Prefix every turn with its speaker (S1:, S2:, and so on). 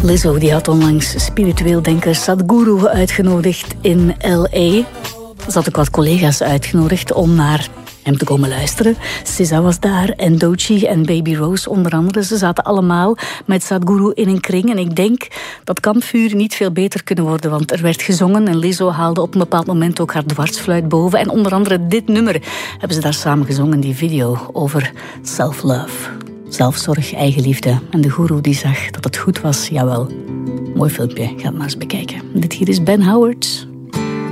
S1: Lizzo die had onlangs spiritueel denker Sadhguru uitgenodigd in L.A. Ze had ook wat collega's uitgenodigd om naar hem te komen luisteren. SZA was daar en Doechii en Baby Rose onder andere. Ze zaten allemaal met Sadhguru in een kring. En ik denk dat kampvuur niet veel beter kunnen worden, want er werd gezongen en Lizzo haalde op een bepaald moment ook haar dwarsfluit boven. En onder andere dit nummer hebben ze daar samen gezongen, die video over self-love. Zelfzorg, eigenliefde. En de goeroe die zag dat het goed was. Jawel, mooi filmpje. Ga het maar eens bekijken. Dit hier is Ben Howard.